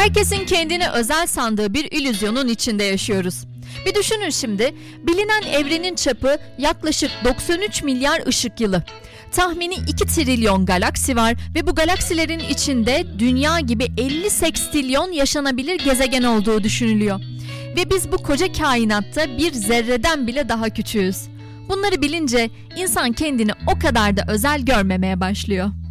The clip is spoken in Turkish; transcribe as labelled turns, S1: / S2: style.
S1: Herkesin kendine özel sandığı bir illüzyonun içinde yaşıyoruz. Bir düşünün şimdi, bilinen evrenin çapı yaklaşık 93 milyar ışık yılı. Tahmini 2 trilyon galaksi var ve bu galaksilerin içinde dünya gibi 50 sekstilyon yaşanabilir gezegen olduğu düşünülüyor. Ve biz bu koca kainatta bir zerreden bile daha küçüğüz. Bunları bilince insan kendini o kadar da özel görmemeye başlıyor.